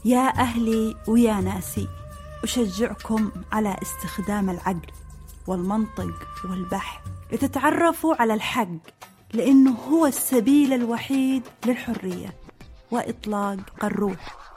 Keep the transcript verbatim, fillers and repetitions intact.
يا أهلي ويا ناسي، أشجعكم على استخدام العقل والمنطق والبحث لتتعرفوا على الحق، لأنه هو السبيل الوحيد للحرية وإطلاق الروح.